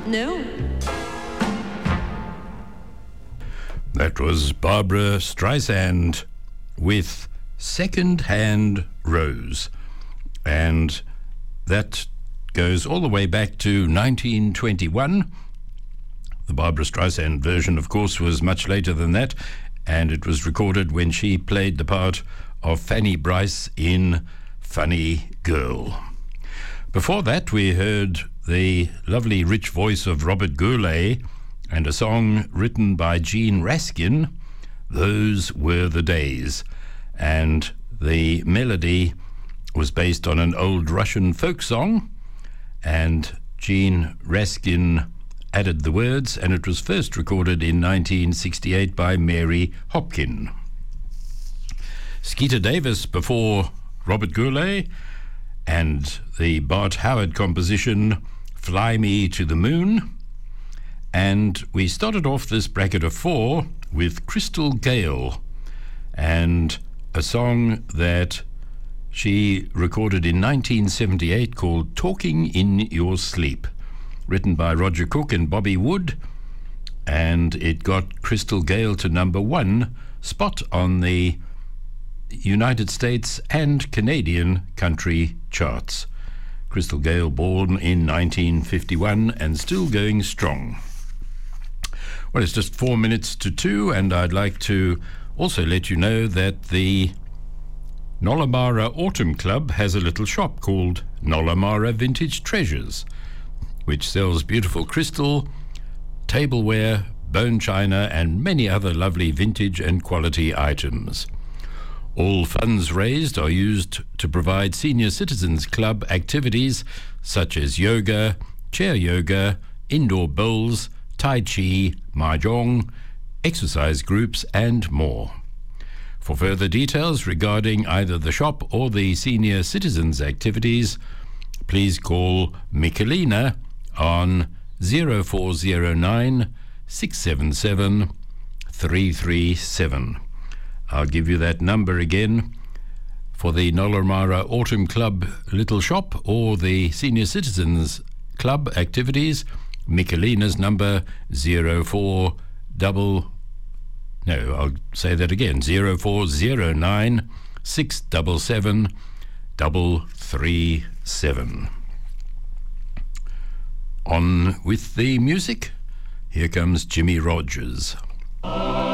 No. That was Barbra Streisand with Second Hand Rose. And that goes all the way back to 1921. The Barbra Streisand version, of course, was much later than that, and it was recorded when she played the part of Fanny Bryce in Funny Girl. Before that, we heard the lovely rich voice of Robert Goulet and a song written by Gene Raskin, Those Were the Days. And the melody was based on an old Russian folk song, and Gene Raskin added the words, and it was first recorded in 1968 by Mary Hopkin. Skeeter Davis before Robert Goulet, and the Bart Howard composition Fly Me to the Moon. And we started off this bracket of four with Crystal Gayle and a song that she recorded in 1978 called Talking in Your Sleep, written by Roger Cook and Bobby Wood, and it got Crystal Gayle to number 1 spot on the United States and Canadian country charts. Crystal Gayle, born in 1951 and still going strong. Well, it's just 4 minutes to 2, and I'd like to also let you know that the Nollamara Autumn Club has a little shop called Nollamara Vintage Treasures, which sells beautiful crystal, tableware, bone china, and many other lovely vintage and quality items. All funds raised are used to provide Senior Citizens Club activities such as yoga, chair yoga, indoor bowls, Tai Chi, Mahjong, exercise groups, and more. For further details regarding either the shop or the Senior Citizens activities, please call Michelina on 0409 677 337. I'll give you that number again for the Nollamara Autumn Club Little Shop or the Senior Citizens Club activities. Michelina's number 0409 677 337. On with the music. Here comes Jimmy Rogers.